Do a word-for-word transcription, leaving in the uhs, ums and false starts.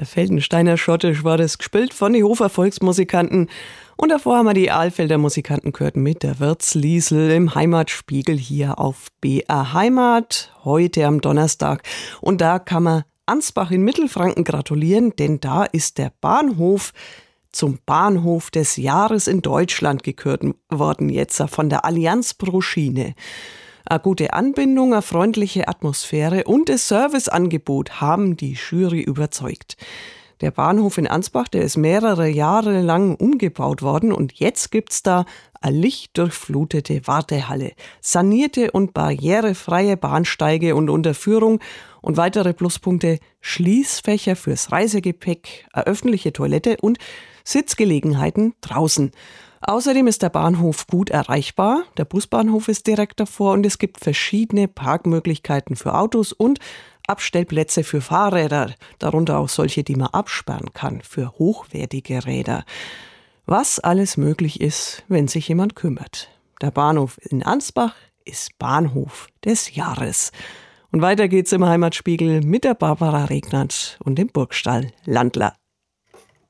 Der Feldensteiner Schottisch war das, gespielt von den Hofer Volksmusikanten. Und davor haben wir die Alfelder Musikanten gehört mit der Wirtsliesel im Heimatspiegel hier auf B R Heimat, heute am Donnerstag. Und da kann man Ansbach in Mittelfranken gratulieren, denn da ist der Bahnhof zum Bahnhof des Jahres in Deutschland gekürt worden, jetzt von der Allianz pro Schiene. Eine gute Anbindung, eine freundliche Atmosphäre und das Serviceangebot haben die Jury überzeugt. Der Bahnhof in Ansbach, der ist mehrere Jahre lang umgebaut worden und jetzt gibt's da eine lichtdurchflutete Wartehalle, sanierte und barrierefreie Bahnsteige und Unterführung und weitere Pluspunkte: Schließfächer fürs Reisegepäck, eine öffentliche Toilette und Sitzgelegenheiten draußen. Außerdem ist der Bahnhof gut erreichbar, der Busbahnhof ist direkt davor und es gibt verschiedene Parkmöglichkeiten für Autos und Abstellplätze für Fahrräder, darunter auch solche, die man absperren kann für hochwertige Räder. Was alles möglich ist, wenn sich jemand kümmert. Der Bahnhof in Ansbach ist Bahnhof des Jahres. Und weiter geht's im Heimatspiegel mit der Barbara Regnert und dem Burgstall Landler.